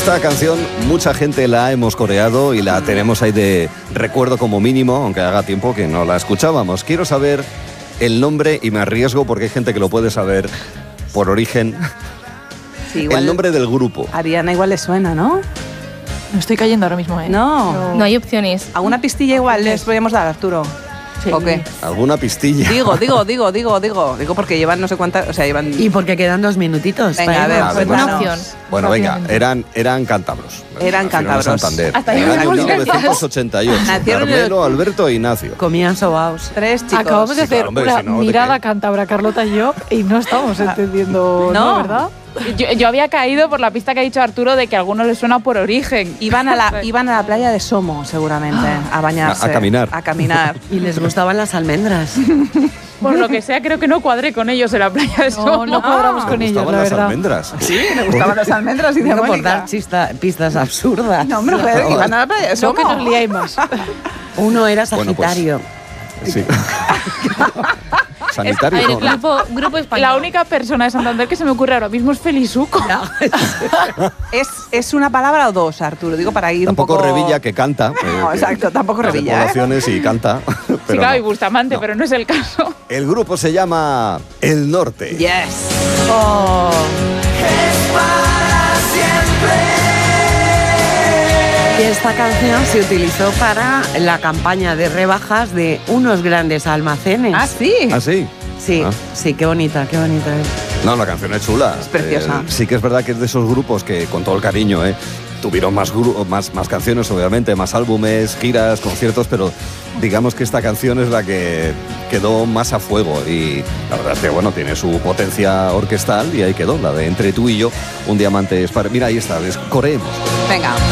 Esta canción mucha gente la hemos coreado y la tenemos ahí de recuerdo como mínimo, aunque haga tiempo que no la escuchábamos. Quiero saber el nombre y me arriesgo porque hay gente que lo puede saber por origen. Sí, igual el nombre del grupo. Ariana igual le suena, ¿no? No estoy cayendo ahora mismo, ¿eh? No. No hay opciones. ¿Alguna pistilla igual les podríamos dar, Arturo? Sí. ¿O qué? ¿Alguna pistilla? Digo porque llevan no sé cuántas, o sea, llevan... Y porque quedan 2 minutitos. Venga, a ver, Ah, pues venga. Una opción. Bueno, venga, Rápidamente. eran cántabros. Eran Nacieron en cántabros. Santander. Hasta ahí En el año vamos, gracias. 1988. Nacieron en el- Carmelo, Alberto e Ignacio. Comían sobaos. 3 chicos. Acabamos de Sí, hacer claro, hombre, una si no, ¿de mirada qué? cántabra, Carlota y yo, y no estamos entendiendo, No. ¿no? ¿Verdad? Yo había caído por la pista que ha dicho Arturo de que a algunos les suena por origen. Iban a la playa de Somo, seguramente, a bañarse. A caminar. A caminar. Y les gustaban las almendras. Por lo que sea, creo que no cuadré con ellos en la playa de Somo. No cuadramos con ¿Te ellos, gustaban la las verdad. almendras? Sí, me gustaban las almendras y de Digo, por Mónica. dar pistas absurdas. No, hombre, joder, que iban a la playa de No Somo. que nos liáis más. Uno era Bueno, pues, Sagitario. Sí. A Sanitario. ver, ¿no? grupo español. La única persona de Santander que se me ocurre ahora mismo es Felizuco. ¿Es una palabra o dos, Arturo? Digo, para ir Tampoco un poco... Revilla que canta. No, exacto, tampoco es de Revilla, ¿eh? poblaciones y canta. Sí, pero claro, y no. Bustamante, No. pero no es el caso. El grupo se llama El Norte. Yes. Oh. Y esta canción se utilizó para la campaña de rebajas de unos grandes almacenes. Ah, sí. ¿Ah, sí? Sí, Ah. sí, qué bonita es. No, la canción es chula. Es preciosa. Sí que es verdad que es de esos grupos que, con todo el cariño, tuvieron más canciones, obviamente, más álbumes, giras, conciertos, pero digamos que esta canción es la que quedó más a fuego y la verdad es que, bueno, tiene su potencia orquestal y ahí quedó, la de Entre tú y yo, un diamante es para... Mira, ahí está, coreemos. Venga.